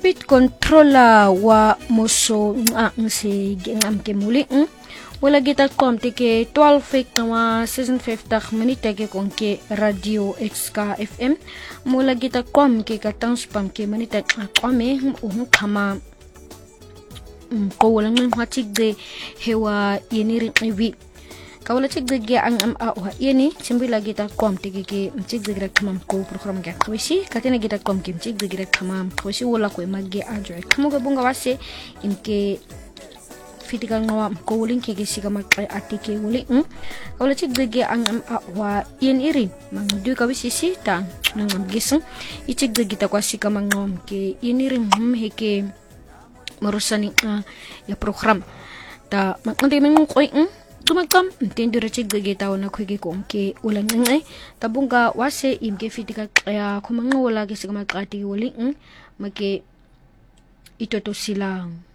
speed controller wa moso ngse ngamke muli wala kita komte ke 12 kama 56 minute ke konke radio XK FM mula kita kom ke katang spam ke minute qame kama ko wala ngwatik de hewa yeniri iwi kawala tigde ang wa yeni simbila kita komte ke mtigde gira kama ko program ga kwisi katena kita kom ke mtigde gira kama kwisi wala ko magge ajo kamo ga bunga wase inke fitikal ngawa ko wuling ke siga makay atike wuli kawala tigde ang wa yeniri mang du kawisi sita nang gising itigde kita kwasi kama ngom ke yeniri heke marusani ya program ta magante men ko tumakam tendo recik de taw na ko ke ulan ngai tabunga wase imke fitika ya kumanga wala ke siga makati wuli make ito to silang